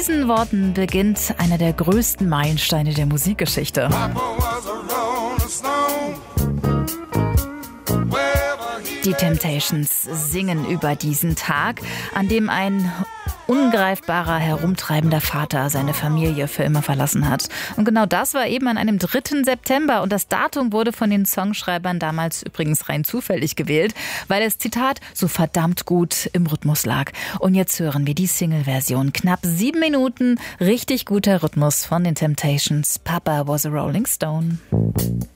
diesen Worten beginnt einer der größten Meilensteine der Musikgeschichte. Die Temptations singen über diesen Tag, an dem ein ungreifbarer, herumtreibender Vater seine Familie für immer verlassen hat. Und genau das war eben an einem 3. September. Und das Datum wurde von den Songschreibern damals übrigens rein zufällig gewählt, weil es, Zitat, so verdammt gut im Rhythmus lag. Und jetzt hören wir die Single-Version. Knapp 7 Minuten, richtig guter Rhythmus von den Temptations. Papa was a Rolling Stone.